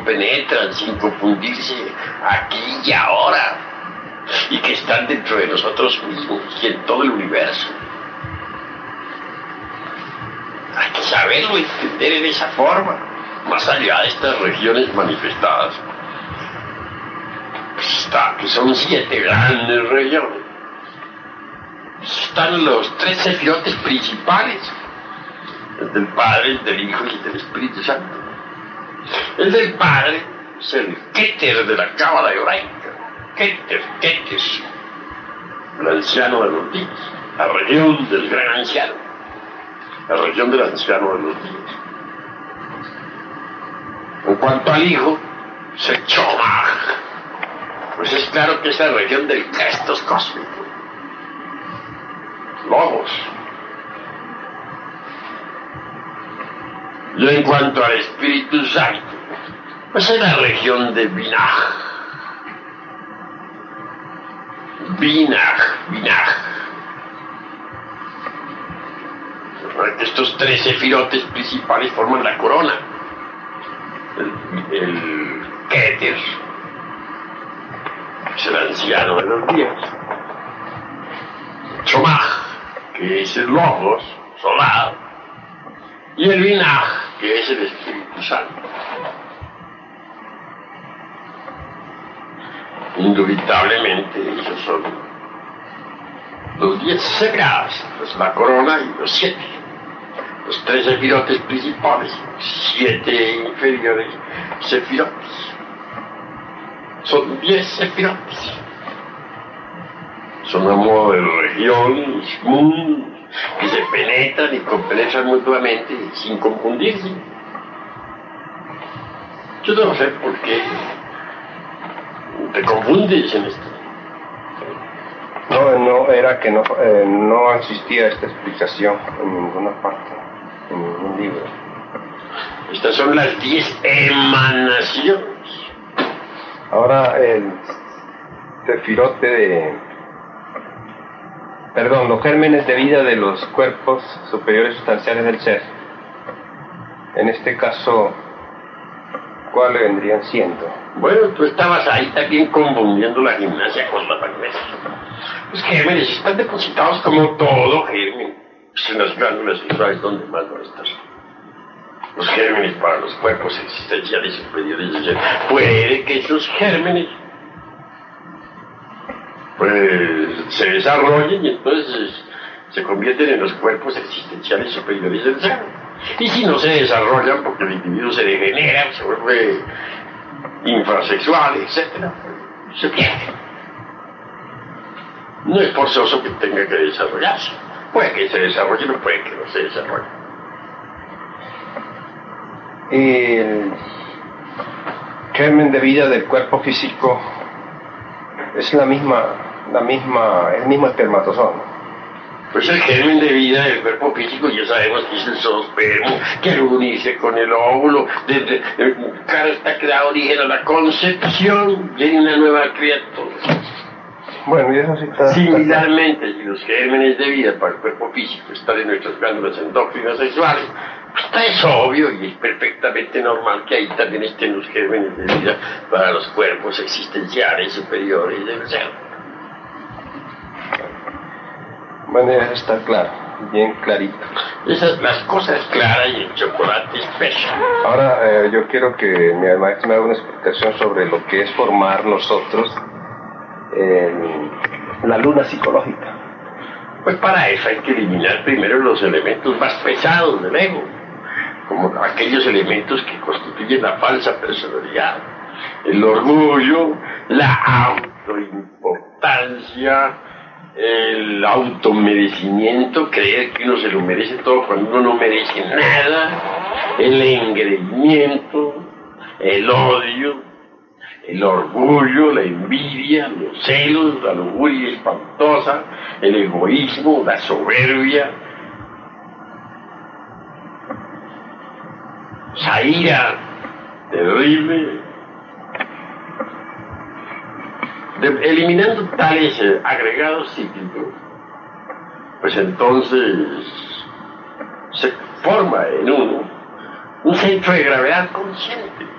compenetran sin confundirse aquí y ahora, y que están dentro de nosotros mismos y en todo el universo. Hay que saberlo entender en esa forma, más allá de estas regiones manifestadas, que son 7 grandes regiones. Están los 3 sefirotes principales, el del Padre, el del Hijo y el del Espíritu Santo. El del Padre es el Keter de la Cábala hebraica, Keter, el anciano de los días, la región del gran anciano, la región del anciano de los días. En cuanto al Hijo, se Chomach, pues es claro que es la región del Crestos cósmico, Logos. Y en cuanto al Espíritu Santo, pues es la región de Binah. Estos 3 sefirotes principales forman la corona. El Keter es el anciano de los días. Chomach, que es el Logos, solar. Y el Binah, que es el Espíritu Santo. Indubitablemente, esos son los 10 sefiras, pues la corona y los 7. Los 3 sefirotes principales, 7 inferiores sefirotes. Son 10 sefirotes. Son a modo de regiones, mundos, que se penetran y compenetran mutuamente sin confundirse. Yo no sé por qué te confundes en esto. No, era que no existía esta explicación en ninguna parte, en ningún libro. Estas son las 10 emanaciones. Ahora el sefirote los gérmenes de vida de los cuerpos superiores sustanciales del ser. En este caso, ¿cuáles vendrían siendo? Bueno, tú estabas ahí también confundiendo la gimnasia con la magnesia. Los gérmenes están depositados como todo germen, pues en las glándulas sexuales donde más van a estar. Los gérmenes para los cuerpos existenciales superiores del ser. Puede que esos gérmenes pues se desarrollen y entonces se convierten en los cuerpos existenciales superiores del ser. Y si no se desarrollan porque el individuo se degenera, se vuelve infrasexual, etc., se pierde. No es forzoso que tenga que desarrollarse. Puede que se desarrolle, no puede que no se desarrolle. El germen de vida del cuerpo físico es el mismo espermatozoide. Pues el germen de vida del cuerpo físico ya sabemos que es el zoospermo, que al unirse con el óvulo, está que da origen a la concepción de una nueva criatura. Bueno, y eso sí está... Similarmente, si los gérmenes de vida para el cuerpo físico están en nuestras glándulas endócrinas sexuales, pues es obvio y es perfectamente normal que ahí también estén los gérmenes de vida para los cuerpos existenciales superiores del ser. Bueno, ya está claro, bien clarito. Las cosas claras y el chocolate espesa. Ahora yo quiero que mi maestro me haga una explicación sobre lo que es formar nosotros la luna psicológica. Pues para eso hay que eliminar primero los elementos más pesados del ego, como aquellos elementos que constituyen la falsa personalidad, el orgullo, la autoimportancia, el automerecimiento, creer que uno se lo merece todo cuando uno no merece nada, el engreimiento, el odio, el orgullo, la envidia, los celos, la lujuria espantosa, el egoísmo, la soberbia, esa ira terrible. Eliminando tales agregados psíquicos, pues entonces se forma en uno un centro de gravedad consciente.